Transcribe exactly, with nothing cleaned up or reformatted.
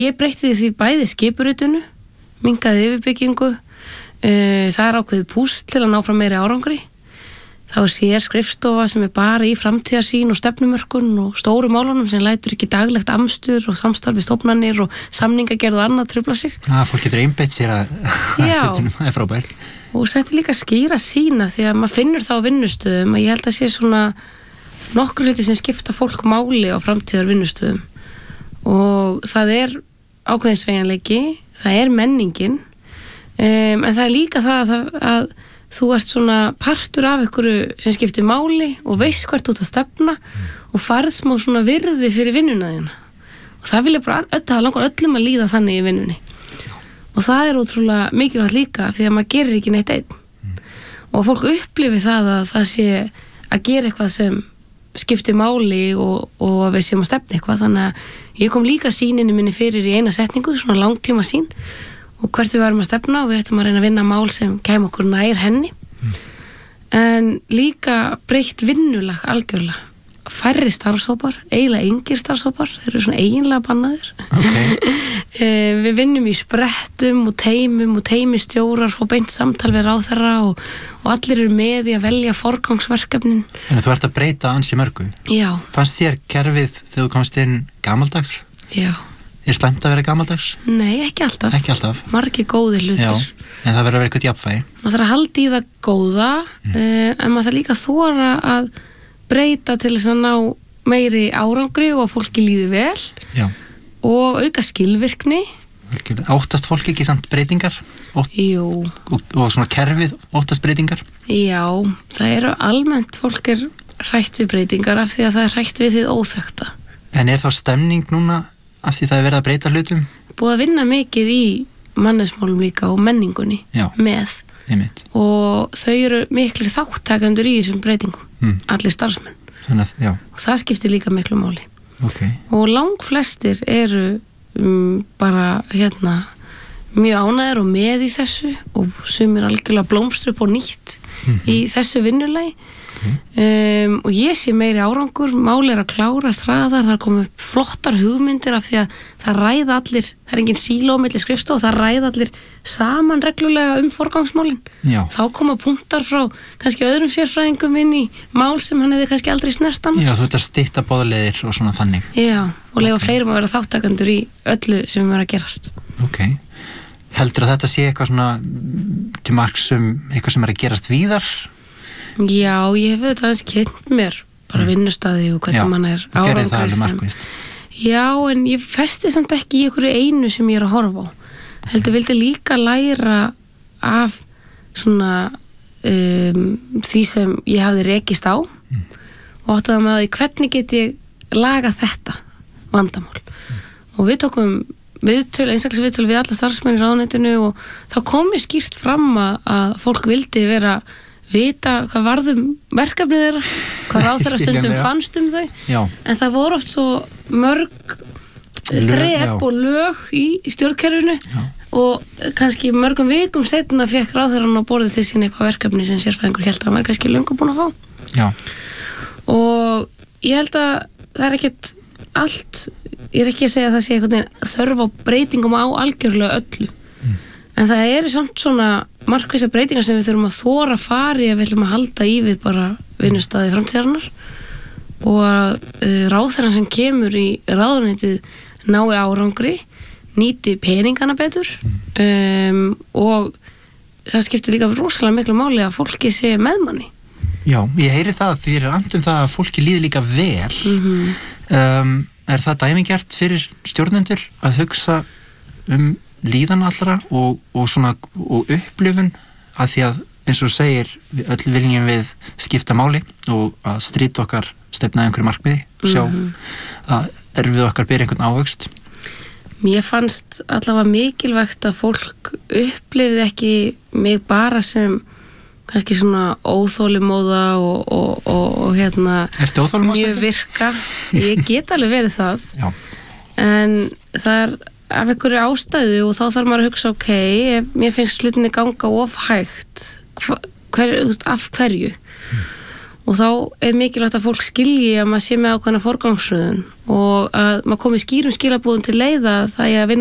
Ég breytti því bæði skipuritinu, minnkaði yfirbyggingu, uh, það er ákveðið púsl til að ná fram meiri árangri. Þá er sér skrifstofa sem er bara í framtíðarsýn og stefnumörkun og stóru málunum sem lætur ekki daglegt amstur og samstarfi stofnanir og samningagerð og annað trufla sig. Já, fólk getur einbeitt sér að hlutunum, það er frábært. Og þetta er líka skýra sína því að maður finnur það á vinnustöðum að ég held að sé svona nokkur hluti sem skipta fólk máli á framtíðar vinnustöðum og það er ákveðin sveigjanleiki, það er menningin um, en það er líka það að, að þú ert svona partur af einhverju sem skiptir máli og veist hvert þú ert að stefna mm. og farð smá svona virði fyrir vinnuna þína og það vilja bara öll, það langar öllum að líða þannig í vinnunni og það er ótrúlega mikilvægt líka því að maður gerir ekki neitt einn mm. og fólk upplifi það að það sé að gera eitthvað sem skiptir máli og, og að við séum að stefna eitthvað þannig að ég kom líka sýninu minni fyrir í eina setningu, svona langtíma sín og hvert við varum að stefna og við ættum að reyna að vinna mál sem kæm okkur nær henni mm. en líka breytt vinnulag algjörlega færri starfshópar, eiginlega engir starfshópar þeir eru svona eiginlega bannaðir okay. við vinnum í sprettum og teimum og teimistjórar fá beint samtal við ráðherra og, og allir eru með í að velja forgangsverkefnin. En þú ert að breyta ansi mörgu. Já. Fannst þér kerfið þegar þú komst inn gamaldags? Já. Er slæmt að vera gamaldags? Nei, ekki alltaf. Ekki alltaf. Margir góðir hlutir. Já, en það verður að vera eitthvað jafnvægi. Maður þarf að halda í það góða mm. uh, en maður þarf líka að þora að breyta til þess að ná meiri árangri og að fólki líði vel Já. Og auka skilvirkni. Óttast fólk ekki samt breytingar? Ótt, Jú. Og, og svona kerfið óttast breytingar? Já, það eru almennt fólk er hrætt við breytingar af því að það er hrætt við þið óþekkta. En er þá stemning núna af því það er verið að breyta hlutum? Búið að vinna mikið í mannauðsmálum líka og menningunni Já. Með. Einmitt. Og þau eru miklir þáttakendur í þessum breytingum, mm. allir starfsmenn. Þannig að, já. Og það skiptir líka miklu máli. Okay. Og langflestir eru um, bara hérna mjög ánægðir og með í þessu og sumir algjörlega blómstru upp á nýtt mm-hmm. í þessu vinnulagi. Okay. Um, og ég sé meiri árangur, máli er að klára straðar, það er komið flottar hugmyndir af því að það ræða allir, það er engin síló milli skrifstof og það ræða allir saman reglulega um forgangsmálin. Já. Þá koma punktar frá kannski öðrum sérfræðingum inn í mál sem hann hefði kannski aldrei snert annars. Já, þú ert að stytta boðleiðir og svona þannig. Já, og leiða okay. fleirum að vera þáttakendur í öllu sem er að gerast. Ok. Heldur að þetta sé eitthvað svona til marks um eitthvað sem er að gerast víðar? Já, ég hef þetta aðeins kynnt mér bara mm. vinnustaði og hvernig Já, mann er og gerir það alveg markvisst. Já, en ég festi samt ekki í einhverju einu sem ég er að horfa á. Heldur vildi líka læra af svona um, því sem ég hafði rekist á mm. og áttaði með því hvernig get ég laga þetta vandamál. Mm. Og við tókum viðtöl, einstaklega viðtöl við alla starfsmenn í ráðuneytinu og þá kom mér skýrt fram að, að fólk vildi vera vita hvað varðum verkefnið þeirra, hvað ráðherra stundum fannst um þau, já. En það voru oft svo mörg þrep og lög í stjórnkerfinu já. Og kannski mörgum vikum seinna fékk ráðherran á borðið til sín eitthvað verkefni sem sérfræðingur hélt að hann var kannski löngu búin að fá. Já. Og ég held að það er ekkert allt, ég er ekki að segja að það sé eitthvað þörf á breytingum á algjörlega öllu. Mm. En það eru samt svona markvissa breytingar sem við þurfum að þora að fara í að við ætlum að halda í við bara vinnustaði framtíðarinnar og að uh, ráðherran sem kemur í ráðuneytið nái árangri, nýti peningana betur um, og það skiptir líka rosalega miklu máli að fólki sé meðmanni. Já, ég heyri það því er andum það að fólki líði líka vel. Mm-hmm. um, er það dæmigert fyrir stjórnendur að hugsa um líðan allra og, og svona og upplifun að því að eins og segir við öll viljum við skipta máli og að strýta okkar stefna einhverju markmiði sjá mm-hmm. að erfið okkar byrja einhvern ávöxt. Mér fannst allavega mikilvægt að fólk upplifði ekki mig bara sem kannski svona óþolimóða og, og, og, og hérna mjög virka. Ég get alveg verið það. Já. En það er af einhverju ástæðu og þá þarf maður að hugsa ok, ef mér finnst hlutinni ganga of hægt hver, þú veist, af hverju mm. og þá er mikilvægt að fólk skilji að maður sé með ákveðna forgangsröðun og að maður komi skýrum skilabúðum til leiða það er að vinna